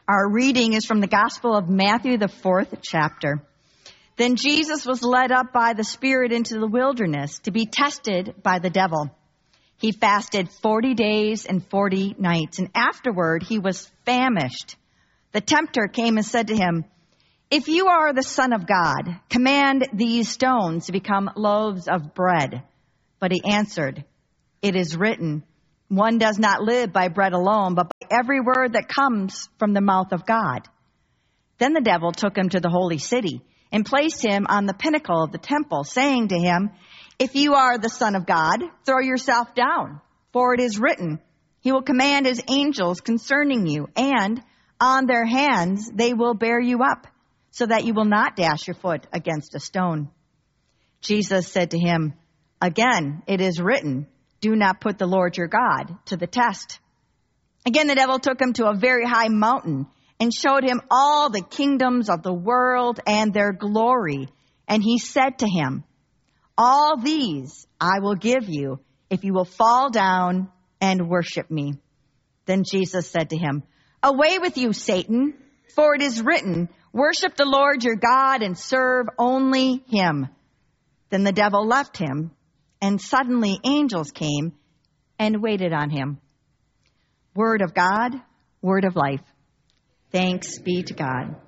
Our reading is from the Gospel of Matthew, the 4th chapter. Then Jesus was led up by the Spirit into the wilderness to be tested by the devil. He fasted 40 days and 40 nights, and afterward he was famished. The tempter came and said to him, "If you are the Son of God, command these stones to become loaves of bread." But he answered, "It is written, one does not live by bread alone, but by every word that comes from the mouth of God." Then the devil took him to the holy city and placed him on the pinnacle of the temple, saying to him, "If you are the Son of God, throw yourself down, for it is written, he will command his angels concerning you, and on their hands they will bear you up, so that you will not dash your foot against a stone." Jesus said to him, "Again, it is written, do not put the Lord your God to the test." Again, the devil took him to a very high mountain and showed him all the kingdoms of the world and their glory. And he said to him, "All these I will give you if you will fall down and worship me." Then Jesus said to him, "Away with you, Satan, for it is written, worship the Lord your God and serve only him." Then the devil left him, and suddenly angels came and waited on him. Word of God, word of life. Thanks be to God.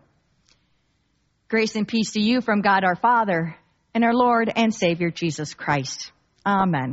Grace and peace to you from God our Father and our Lord and Savior Jesus Christ. Amen.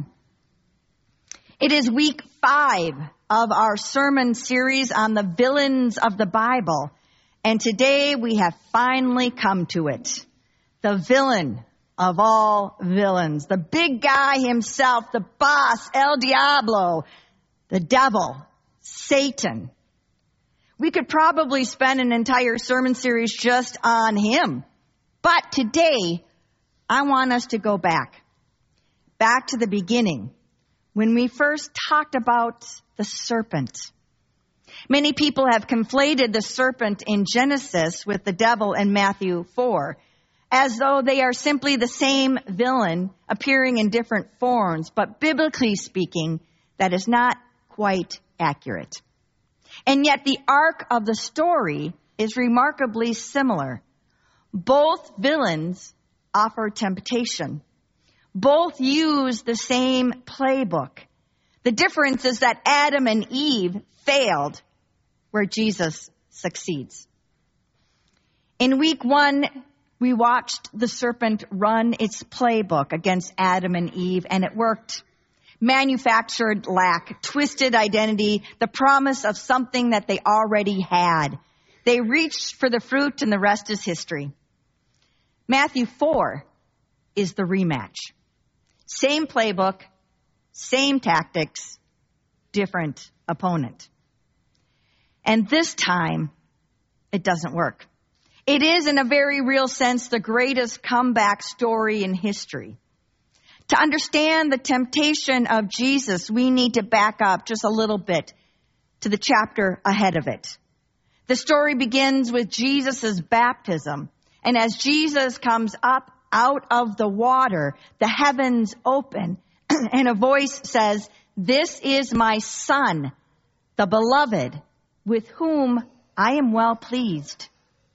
It is week 5 of our sermon series on the villains of the Bible. And today we have finally come to it. The villain of all villains. The big guy himself, the boss, El Diablo, the devil, Satan. We could probably spend an entire sermon series just on him. But today, I want us to go back to the beginning, when we first talked about the serpent. Many people have conflated the serpent in Genesis with the devil in Matthew 4, as though they are simply the same villain appearing in different forms. But biblically speaking, that is not quite accurate. And yet the arc of the story is remarkably similar. Both villains offer temptation. Both use the same playbook. The difference is that Adam and Eve failed where Jesus succeeds. In week 1, we watched the serpent run its playbook against Adam and Eve, and it worked. Manufactured lack, twisted identity, the promise of something that they already had. They reached for the fruit, and the rest is history. Matthew 4 is the rematch. Same playbook, same tactics, different opponent. And this time, it doesn't work. It is, in a very real sense, the greatest comeback story in history. To understand the temptation of Jesus, we need to back up just a little bit to the chapter ahead of it. The story begins with Jesus' baptism. And as Jesus comes up out of the water, the heavens open, and a voice says, "This is my Son, the beloved, with whom I am well pleased."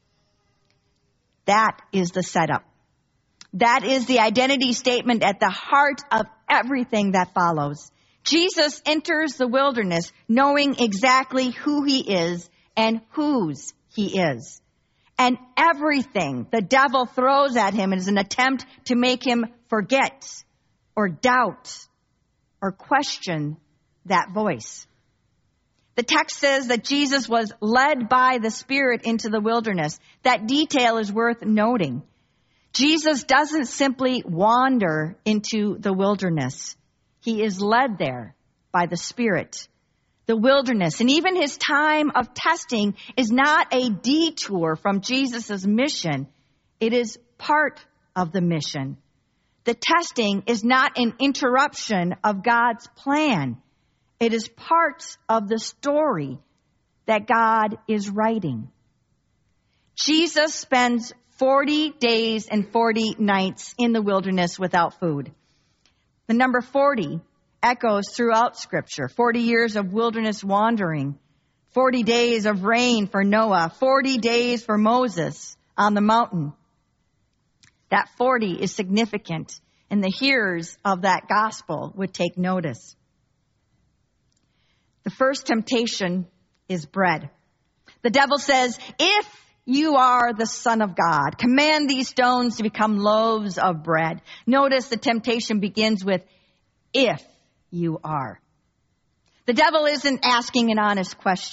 That is the setup. That is the identity statement at the heart of everything that follows. Jesus enters the wilderness knowing exactly who he is and whose he is. And everything the devil throws at him is an attempt to make him forget or doubt or question that voice. The text says that Jesus was led by the Spirit into the wilderness. That detail is worth noting. Jesus doesn't simply wander into the wilderness. He is led there by the Spirit. The wilderness and even his time of testing is not a detour from Jesus' mission. It is part of the mission. The testing is not an interruption of God's plan. It is part of the story that God is writing. Jesus spends 40 days and 40 nights in the wilderness without food. The number 40 echoes throughout Scripture. 40 years of wilderness wandering, 40 days of rain for Noah, 40 days for Moses on the mountain. That 40 is significant, and the hearers of that gospel would take notice. The first temptation is bread. The devil says, if you are the Son of God, command these stones to become loaves of bread. Notice the temptation begins with, if you are. The devil isn't asking an honest question.